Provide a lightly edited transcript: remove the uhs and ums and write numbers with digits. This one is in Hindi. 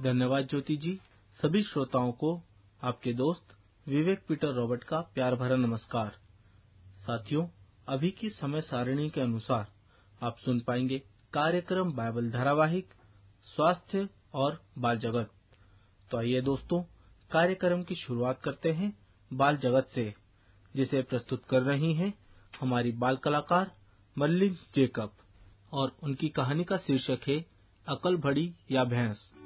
धन्यवाद ज्योति जी। सभी श्रोताओं को आपके दोस्त विवेक पीटर रॉबर्ट का प्यार भरा नमस्कार। साथियों, अभी की समय सारिणी के अनुसार आप सुन पाएंगे कार्यक्रम बाइबल धारावाहिक स्वास्थ्य और बाल जगत। तो आइए दोस्तों, कार्यक्रम की शुरुआत करते हैं बाल जगत से, जिसे प्रस्तुत कर रही हैं हमारी बाल कलाकार मर्लिन जेकब, और उनकी कहानी का शीर्षक है अकल भड़ी या भैंस।